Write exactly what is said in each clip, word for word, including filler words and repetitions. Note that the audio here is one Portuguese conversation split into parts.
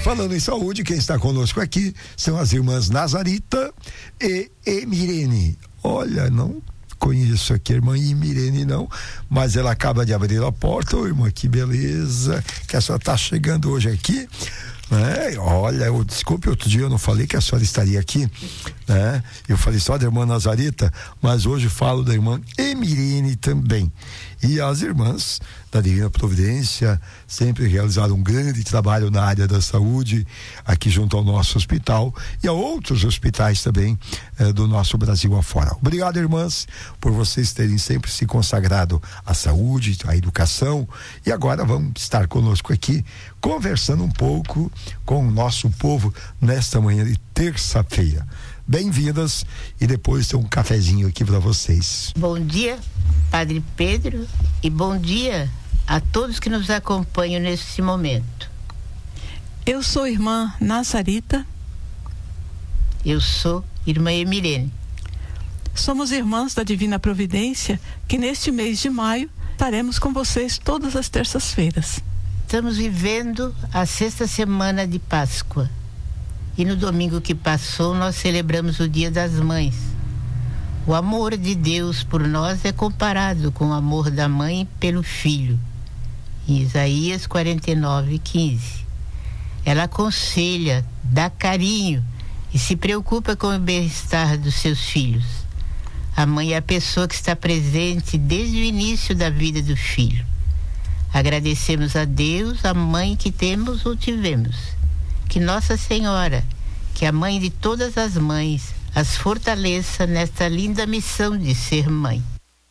falando em saúde, quem está conosco aqui são as irmãs Nazarita e Emirene. Olha, não conheço aqui a irmã Emirene não, mas ela acaba de abrir a porta. Ô, irmã, que beleza que a senhora está chegando hoje aqui. É, olha, eu, desculpe, outro dia eu não falei que a senhora estaria aqui, né? Eu falei só da irmã Nazarita, mas hoje falo da irmã Emirene também. E as irmãs da Divina Providência sempre realizaram um grande trabalho na área da saúde, aqui junto ao nosso hospital e a outros hospitais também eh, do nosso Brasil afora. Obrigado, irmãs, por vocês terem sempre se consagrado à saúde, à educação, e agora vão estar conosco aqui, conversando um pouco com o nosso povo nesta manhã de terça-feira. Bem-vindas, e depois tem um cafezinho aqui para vocês. Bom dia, Padre Pedro, e bom dia a todos que nos acompanham nesse momento. Eu sou irmã Nazarita. Eu sou irmã Emirene. Somos irmãs da Divina Providência, que neste mês de maio estaremos com vocês todas as terças-feiras. Estamos vivendo a sexta semana de Páscoa. E no domingo que passou, nós celebramos o Dia das Mães. O amor de Deus por nós é comparado com o amor da mãe pelo filho. Em Isaías quarenta e nove, quinze. Ela aconselha, dá carinho e se preocupa com o bem-estar dos seus filhos. A mãe é a pessoa que está presente desde o início da vida do filho. Agradecemos a Deus, a mãe que temos ou tivemos. Que Nossa Senhora, que é a mãe de todas as mães, as fortaleça nesta linda missão de ser mãe.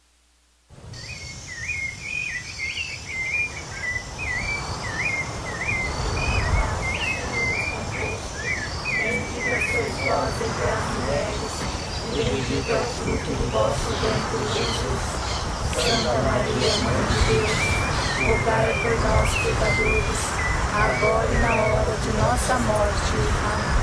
Bendita sois vós entre as mulheres, e bendito é o fruto do vosso ventre, Jesus. Santa Maria, Mãe de Deus, rogai por nós, pecadores, agora e na hora de nossa morte. Amém.